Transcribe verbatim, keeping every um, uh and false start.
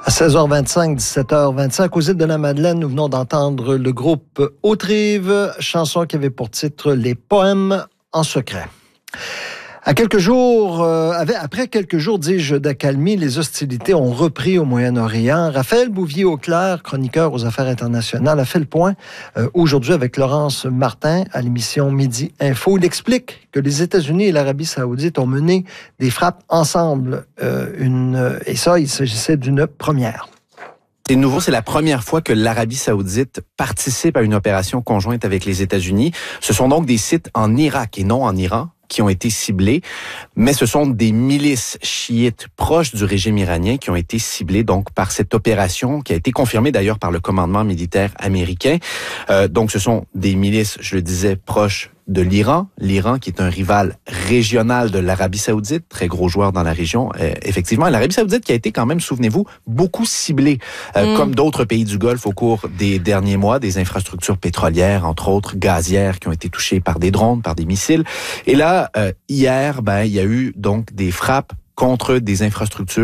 À seize heures vingt-cinq, dix-sept heures vingt-cinq, aux îles de la Madeleine, nous venons d'entendre le groupe Autrive, chanson qui avait pour titre « Les poèmes en secret ». À quelques jours, euh, après quelques jours, dis-je, d'accalmie, les hostilités ont repris au Moyen-Orient. Raphaël Bouvier-Auclair, chroniqueur aux affaires internationales, a fait le point euh, aujourd'hui avec Laurence Martin à l'émission Midi Info. Il explique que les États-Unis et l'Arabie saoudite ont mené des frappes ensemble. Euh, une, et ça, il s'agissait d'une première. C'est nouveau, c'est la première fois que l'Arabie saoudite participe à une opération conjointe avec les États-Unis. Ce sont donc des sites en Irak et non en Iran qui ont été ciblés, mais ce sont des milices chiites proches du régime iranien qui ont été ciblées donc par cette opération qui a été confirmée d'ailleurs par le commandement militaire américain. Euh, donc ce sont des milices, je le disais, proches de l'Iran, l'Iran qui est un rival régional de l'Arabie saoudite, très gros joueur dans la région, euh, effectivement. L'Arabie saoudite qui a été quand même, souvenez-vous, beaucoup ciblée, euh, mm. comme d'autres pays du Golfe au cours des derniers mois, des infrastructures pétrolières, entre autres gazières, qui ont été touchées par des drones, par des missiles. Et là, euh, hier, ben, il y a eu donc des frappes contre des infrastructures